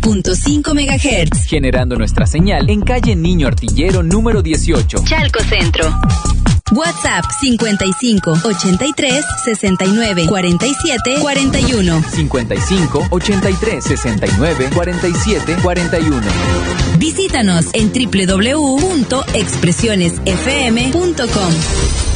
99.5 MHz. Generando nuestra señal en calle Niño Artillero número 18, Chalco Centro. WhatsApp 55 83 69 47 41. 55 83 69 47 41. Visítanos en www.expresionesfm.com.